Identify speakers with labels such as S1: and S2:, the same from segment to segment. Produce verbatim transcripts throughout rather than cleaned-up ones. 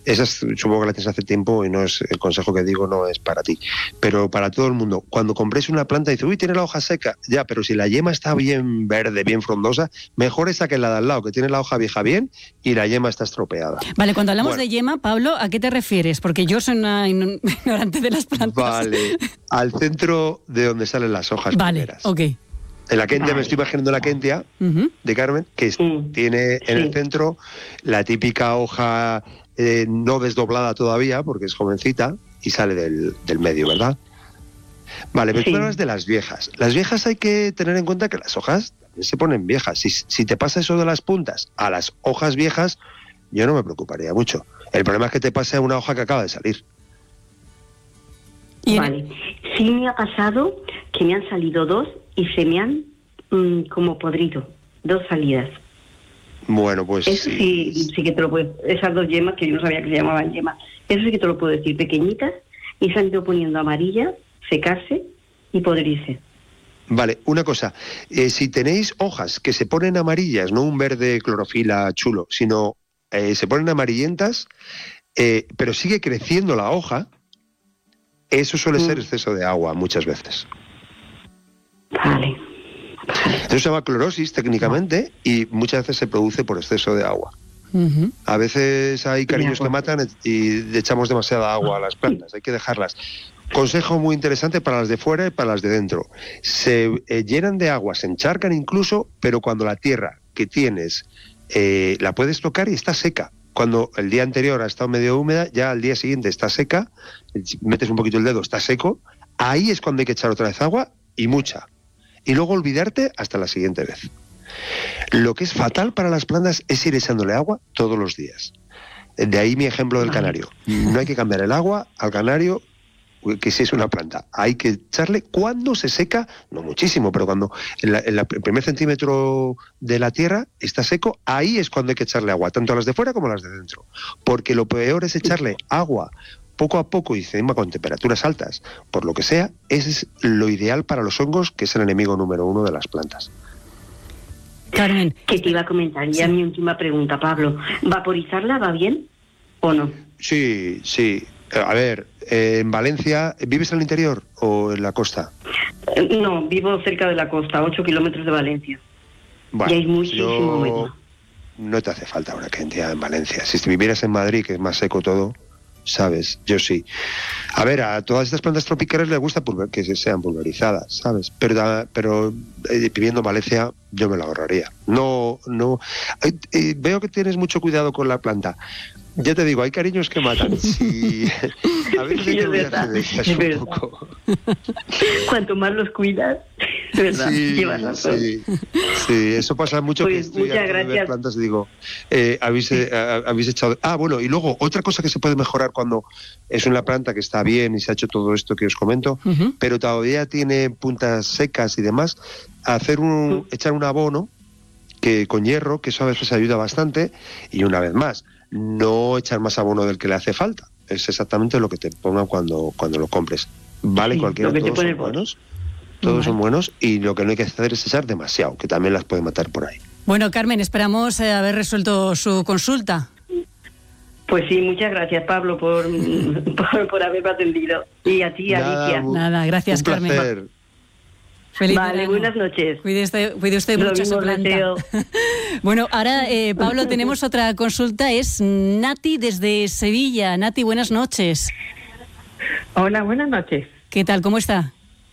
S1: Esas supongo que las tienes hace tiempo y no es el consejo que digo, no es para ti. Pero para todo el mundo, cuando compréis una planta y dices, uy, tiene la hoja seca, ya, pero si la yema está bien verde, bien frondosa, mejor esa que la de al lado, que tiene la hoja vieja bien y la yema está estropeada.
S2: Vale, cuando hablamos
S1: bueno.
S2: de yema, Pablo, ¿a qué te refieres? Porque yo soy una ignorante de las plantas.
S1: Vale, al centro de donde salen las hojas
S2: vale,
S1: primeras.
S2: Vale, ok.
S1: En la Kentia,
S3: vale.
S1: me estoy imaginando la Kentia uh-huh. de Carmen, que
S3: mm.
S1: tiene en
S3: sí.
S1: el centro la típica hoja eh, no desdoblada todavía, porque es jovencita, y sale del, del medio, ¿verdad? Vale, pero sí. tú hablas de las viejas. Las viejas hay que tener en cuenta que las hojas también se ponen viejas. Si, si te pasa eso de las puntas a las hojas viejas, yo no me preocuparía mucho. El problema es que te pase a una hoja que acaba de salir.
S3: Vale. Sí me ha pasado que me han salido dos y se me han mmm, como podrido. Dos salidas.
S1: Bueno, pues
S3: eso sí, sí, sí que te lo puedo. Esas dos yemas que yo no sabía que se llamaban yemas. Eso sí que te lo puedo decir. Pequeñitas y se han ido poniendo amarillas, secarse y podrirse.
S1: Vale, una cosa. Eh, si tenéis hojas que se ponen amarillas, no un verde clorofila chulo, sino eh, se ponen amarillentas, eh, pero sigue creciendo la hoja. Eso suele ser exceso de agua muchas veces.
S3: Vale.
S1: Eso se llama clorosis técnicamente y muchas veces se produce por exceso de agua. Uh-huh. A veces hay cariños que matan y le echamos demasiada agua a las plantas, hay que dejarlas. Consejo muy interesante para las de fuera y para las de dentro. Se eh, llenan de agua, se encharcan incluso, pero cuando la tierra que tienes eh, la puedes tocar y está seca. Cuando el día anterior ha estado medio húmeda, ya al día siguiente está seca, metes un poquito el dedo, está seco, ahí es cuando hay que echar otra vez agua y mucha. Y luego olvidarte hasta la siguiente vez. Lo que es fatal para las plantas es ir echándole agua todos los días. De ahí mi ejemplo del canario. No hay que cambiar el agua al canario, que si es una planta. Hay que echarle cuando se seca, no muchísimo, pero cuando en, la, en la, el primer centímetro de la tierra está seco, ahí es cuando hay que echarle agua, tanto a las de fuera como a las de dentro. Porque lo peor es echarle agua poco a poco y encima con temperaturas altas, por lo que sea, ese es lo ideal para los hongos, que es el enemigo número uno de las plantas.
S2: Carmen.
S3: Que te iba a comentar, ya sí. Mi última pregunta, Pablo. ¿Vaporizarla va bien o no?
S1: Sí, sí. A ver, eh, en Valencia, ¿vives en el interior o en la costa?
S3: Eh, no, vivo cerca de la costa, ocho kilómetros de Valencia. Bueno, y hay muchísimo humedad.
S1: No te hace falta una cantidad en Valencia. Si vivieras en Madrid, que es más seco todo, ¿sabes? Yo sí. A ver, a todas estas plantas tropicales les gusta pulver- que sean pulverizadas, ¿sabes? Pero, pero eh, viviendo en Valencia, yo me lo ahorraría. No, no. Eh, eh, veo que tienes mucho cuidado con la planta. Ya te digo, hay cariños que matan. Sí. A veces hay que olvidarse de ellas un poco.
S3: Cuanto más los cuidas, de verdad,
S1: sí,
S3: llevas razón.
S1: Sí, sí, eso pasa mucho.
S3: Pues
S1: que estoy
S3: muchas gracias.
S1: De ver plantas y digo, eh, habéis, eh, habéis echado... Ah, bueno, y luego, otra cosa que se puede mejorar cuando es una planta que está bien y se ha hecho todo esto que os comento, uh-huh. pero todavía tiene puntas secas y demás, hacer un, uh-huh. echar un abono que con hierro, que eso a veces ayuda bastante, y una vez más, no echar más abono del que le hace falta. Es exactamente lo que te pongan cuando, cuando lo compres. Vale, sí, cualquiera, todos son buenos. Todos vale. son buenos y lo que no hay que hacer es echar demasiado, que también las puede matar por ahí.
S2: Bueno, Carmen, esperamos eh, haber resuelto su consulta.
S3: Pues sí, muchas gracias, Pablo, por, por, por haberme atendido. Y a ti,
S1: Nada,
S3: Alicia.
S2: Nada, gracias,
S1: un
S2: Carmen.
S1: Placer.
S2: Feliz
S3: vale,
S2: verano.
S3: Buenas noches.
S2: Cuide usted, cuide usted mucho su planta. Bueno, ahora, eh, Pablo, tenemos otra consulta. Es Nati desde Sevilla. Nati, buenas noches.
S4: Hola, buenas noches.
S2: ¿Qué tal? ¿Cómo está?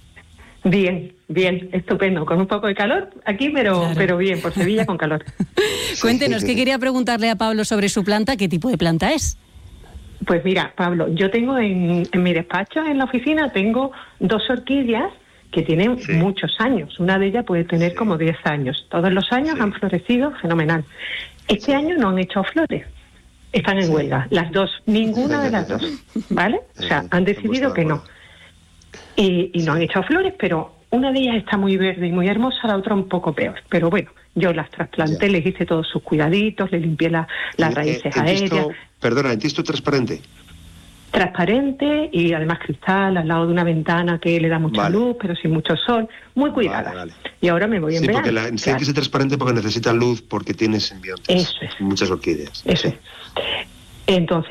S4: Bien, bien, estupendo. Con un poco de calor aquí, pero, claro. pero bien, por Sevilla con calor.
S2: Cuéntenos, ¿qué quería preguntarle a Pablo sobre su planta? ¿Qué tipo de planta es?
S4: Pues mira, Pablo, yo tengo en, en mi despacho, en la oficina, tengo dos orquídeas que tienen sí. muchos años. Una de ellas puede tener sí. como diez años. Todos los años sí. han florecido fenomenal. Este sí. año no han echado flores. Están en sí. huelga. Las dos, ninguna de las dos. ¿Vale? O sea, han decidido que no. Y, y sí. no han echado flores, pero una de ellas está muy verde y muy hermosa, la otra un poco peor. Pero bueno, yo las trasplanté, ya. les hice todos sus cuidaditos, les limpié la, las raíces eh, aéreas.
S1: Tisto, perdona, ¿en tisto transparente?
S4: Transparente y además cristal al lado de una ventana que le da mucha vale. luz, pero sin mucho sol, muy cuidada. Vale, vale. Y ahora me voy en
S1: sí,
S4: verano.
S1: Porque la, claro. tiene que ser transparente porque necesita luz, porque tiene simbiontes.
S4: Eso es.
S1: Muchas orquídeas.
S4: Eso
S1: sí.
S4: es. Entonces